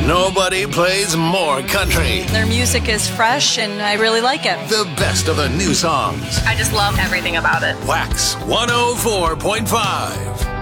Nobody plays more country. Their music is fresh and I really like it. The best of the new songs. I just love everything about it. Wax 104.5.